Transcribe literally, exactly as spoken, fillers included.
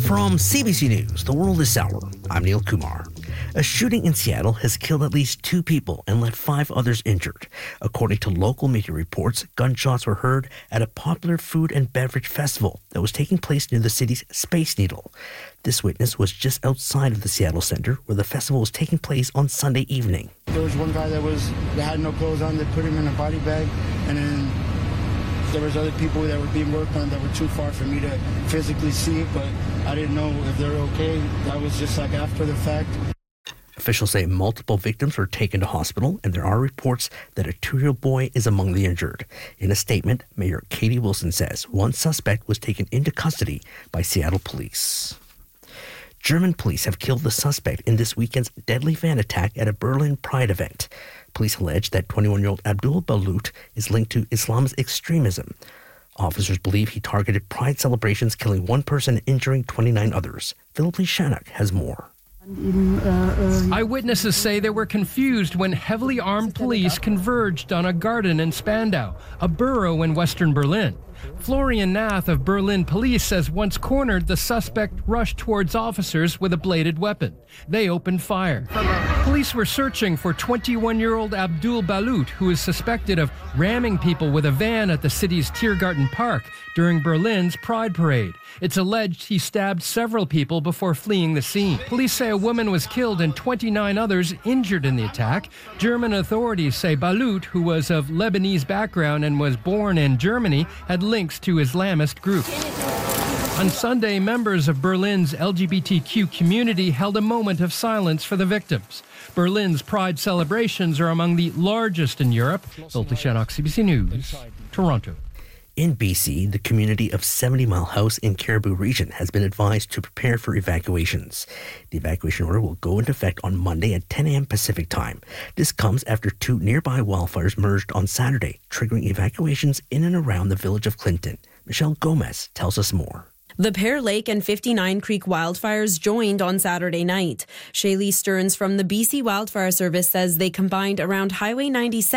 From C B C News, The World this hour, I'm Neil Kumar. A shooting in Seattle has killed at least two people and left five others injured. According to local media reports, gunshots were heard at a popular food and beverage festival that was taking place near the city's Space Needle. This witness was just outside of the Seattle Center where the festival was taking place on Sunday evening. There was one guy that was that had no clothes on. They put him in a body bag, and then there was other people that were being worked on that were too far for me to physically see, but I didn't know if they were okay. That was just like after the fact. Officials say multiple victims were taken to hospital, and there are reports that a two-year-old boy is among the injured. In a statement, Mayor Katie Wilson says one suspect was taken into custody by Seattle police. German police have killed the suspect in this weekend's deadly van attack at a Berlin Pride event. Police allege that twenty-one-year-old Abdul Balut is linked to Islam's extremism. Officers believe he targeted Pride celebrations, killing one person and injuring twenty-nine others. Philip Lee Shannock has more. Eyewitnesses say they were confused when heavily armed police converged on a garden in Spandau, a borough in western Berlin. Florian Nath of Berlin Police says once cornered, the suspect rushed towards officers with a bladed weapon. They opened fire. Police were searching for twenty-one-year-old Abdul Balut, who is suspected of ramming people with a van at the city's Tiergarten Park during Berlin's Pride Parade. It's alleged he stabbed several people before fleeing the scene. Police say a woman was killed and twenty-nine others injured in the attack. German authorities say Balut, who was of Lebanese background and was born in Germany, had links to Islamist groups. On Sunday, members of Berlin's L G B T Q community held a moment of silence for the victims. Berlin's Pride celebrations are among the largest in Europe. Philip Lee Shannock, C B C News, Toronto. In B C, the community of seventy Mile House in Caribou Region has been advised to prepare for evacuations. The evacuation order will go into effect on Monday at ten a.m. Pacific Time. This comes after two nearby wildfires merged on Saturday, triggering evacuations in and around the village of Clinton. Michelle Gomez tells us more. The Pear Lake and fifty-nine Creek wildfires joined on Saturday night. Shaylee Stearns from the B C Wildfire Service says they combined around Highway ninety-seven